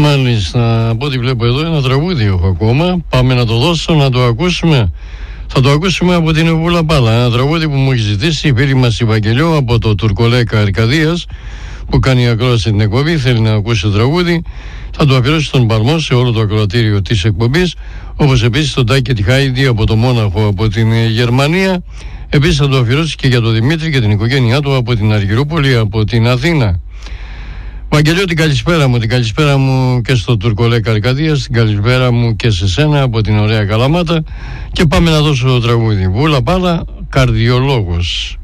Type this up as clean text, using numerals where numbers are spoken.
Μάλιστα, από ό,τι βλέπω εδώ ένα τραγούδι έχω ακόμα. Πάμε να το δώσω, να το ακούσουμε. Θα το ακούσουμε από την Βούλα Πάλα. Ένα τραγούδι που μου έχει ζητήσει η φίλη μας η Βαγγελιό από το Τουρκολέκα Αρκαδίας, που κάνει ακρόαση την εκπομπή. Θέλει να ακούσει το τραγούδι. Θα το αφιερώσει στον Παλμό, σε όλο το ακροατήριο της εκπομπής. Όπως επίσης τον Τάκη και τη Χάιντι από το Μόναχο, από την Γερμανία. Επίσης θα το αφιερώσει και για τον Δημήτρη και την οικογένειά του από την Αργυρούπολη, από την Αθήνα. Βαγγελιό, την καλησπέρα μου και στο Τουρκολέκα Αρκαδίας, την καλησπέρα μου και σε σένα από την ωραία Καλαμάτα. Και πάμε να δώσω το τραγούδι. Βούλα Πάλα, καρδιολόγος.